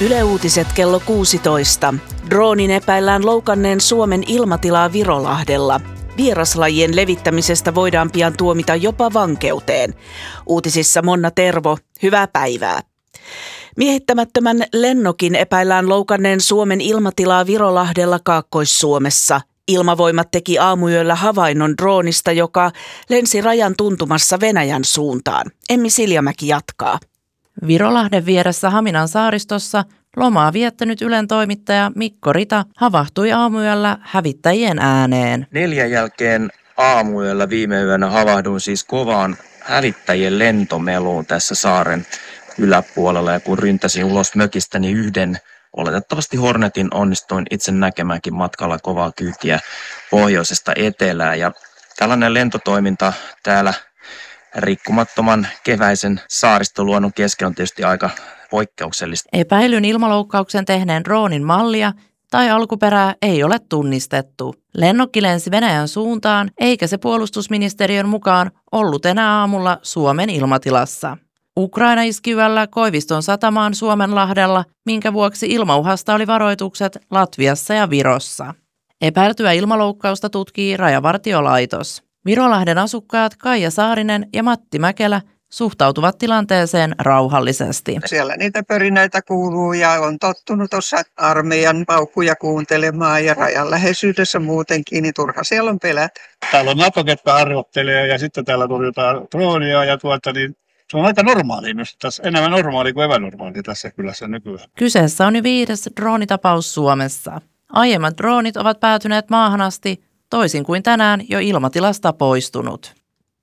Yle Uutiset kello 16. Droonin epäillään loukanneen Suomen ilmatilaa Virolahdella. Vieraslajien levittämisestä voidaan pian tuomita jopa vankeuteen. Uutisissa Monna Tervo, hyvää päivää. Miehittämättömän lennokin epäillään loukanneen Suomen ilmatilaa Virolahdella Kaakkois-Suomessa. Ilmavoimat teki aamuyöllä havainnon droonista, joka lensi rajan tuntumassa Venäjän suuntaan. Emmi Siljamäki jatkaa. Virolahden vieressä Haminan saaristossa lomaa viettänyt Ylen toimittaja Mikko Rita havahtui aamuyöllä hävittäjien ääneen. 4 jälkeen aamuyöllä viime yönä havahduin siis kovaan hävittäjien lentomeluun tässä saaren yläpuolella. Ja kun ryntäsin ulos mökistä, niin yhden oletettavasti Hornetin onnistuin itse näkemäänkin matkalla kovaa kyytiä pohjoisesta etelään. Ja tällainen lentotoiminta täällä rikkumattoman keväisen saaristoluonnon kesken on tietysti aika poikkeuksellista. Epäilyn ilmaloukkauksen tehneen droonin mallia tai alkuperää ei ole tunnistettu. Lennokki lensi Venäjän suuntaan, eikä se puolustusministeriön mukaan ollut enää aamulla Suomen ilmatilassa. Ukraina iski yöllä Koiviston satamaan Suomenlahdella, minkä vuoksi ilmauhasta oli varoitukset Latviassa ja Virossa. Epäiltyä ilmaloukkausta tutkii Rajavartiolaitos. Virolahden asukkaat Kaija Saarinen ja Matti Mäkelä suhtautuvat tilanteeseen rauhallisesti. Siellä niitä pörinöitä kuuluu ja on tottunut tuossa armeijan paukkuja kuuntelemaan ja rajan läheisyydessä muutenkin, niin turha siellä on pelätä. Täällä on NATO, ketkä harjoittelee ja sitten täällä torjutaan droonia ja niin se on aika normaali myös. Tässä enemmän normaali kuin epänormaali tässä kylässä nykyään. Kyseessä on jo 5. droonitapaus Suomessa. Aiemmat droonit ovat päätyneet maahan asti, toisin kuin tänään jo ilmatilasta poistunut.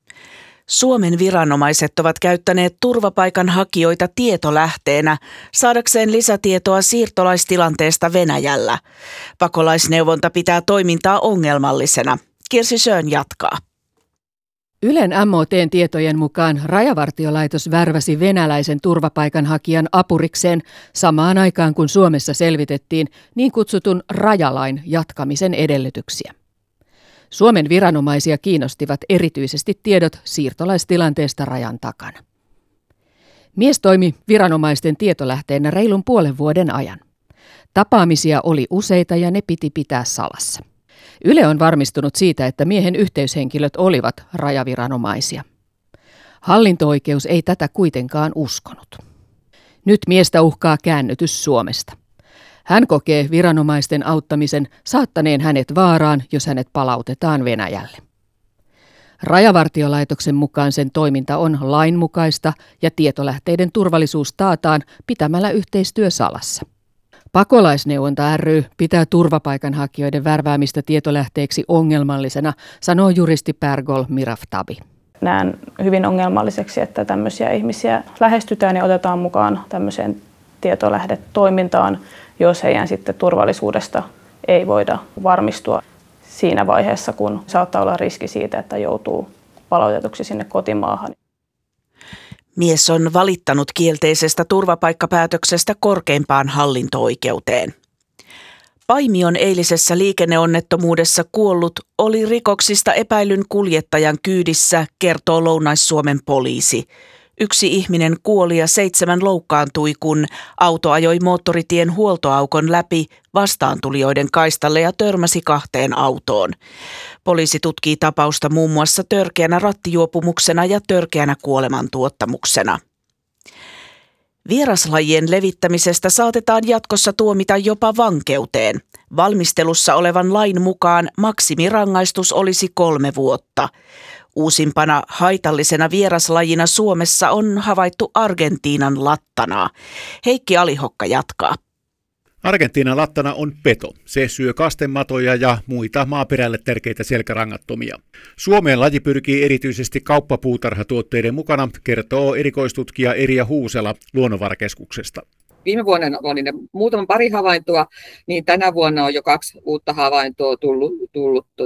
Suomen viranomaiset ovat käyttäneet turvapaikanhakijoita tietolähteenä saadakseen lisätietoa siirtolaistilanteesta Venäjällä. Pakolaisneuvonta pitää toimintaa ongelmallisena. Kirsi Schön jatkaa. Ylen MOT:n tietojen mukaan Rajavartiolaitos värväsi venäläisen turvapaikanhakijan apurikseen samaan aikaan, kun Suomessa selvitettiin niin kutsutun rajalain jatkamisen edellytyksiä. Suomen viranomaisia kiinnostivat erityisesti tiedot siirtolaistilanteesta rajan takana. Mies toimi viranomaisten tietolähteenä reilun puolen vuoden ajan. Tapaamisia oli useita ja ne piti pitää salassa. Yle on varmistunut siitä, että miehen yhteyshenkilöt olivat rajaviranomaisia. Hallinto-oikeus ei tätä kuitenkaan uskonut. Nyt miestä uhkaa käännytys Suomesta. Hän kokee viranomaisten auttamisen saattaneen hänet vaaraan, jos hänet palautetaan Venäjälle. Rajavartiolaitoksen mukaan sen toiminta on lainmukaista ja tietolähteiden turvallisuus taataan pitämällä yhteistyö salassa. Pakolaisneuvonta ry pitää turvapaikanhakijoiden värväämistä tietolähteeksi ongelmallisena, sanoo juristi Pärgol Miraftabi. Näen hyvin ongelmalliseksi, että tämmöisiä ihmisiä lähestytään ja otetaan mukaan tämmöiseen tietolähdetoimintaan, jos heidän sitten turvallisuudesta ei voida varmistua siinä vaiheessa, kun saattaa olla riski siitä, että joutuu palautetuksi sinne kotimaahan. Mies on valittanut kielteisestä turvapaikkapäätöksestä korkeimpaan hallinto-oikeuteen. Paimion eilisessä liikenneonnettomuudessa kuollut oli rikoksista epäilyn kuljettajan kyydissä, kertoo Lounais-Suomen poliisi. 1 ihminen kuoli ja 7 loukkaantui, kun auto ajoi moottoritien huoltoaukon läpi vastaantulijoiden kaistalle ja törmäsi 2 autoon. Poliisi tutkii tapausta muun muassa törkeänä rattijuopumuksena ja törkeänä kuolemantuottamuksena. Vieraslajien levittämisestä saatetaan jatkossa tuomita jopa vankeuteen. Valmistelussa olevan lain mukaan maksimirangaistus olisi 3 vuotta. Uusimpana haitallisena vieraslajina Suomessa on havaittu Argentiinan lattanaa. Heikki Alihokka jatkaa. Argentiinan lattana on peto. Se syö kastematoja ja muita maaperälle tärkeitä selkärangattomia. Suomeen laji pyrkii erityisesti kauppapuutarhatuotteiden mukana, kertoo erikoistutkija Erja Huusela Luonnonvarakeskuksesta. Viime vuonna oli ne pari havaintoa, niin tänä vuonna on jo 2 uutta havaintoa tullut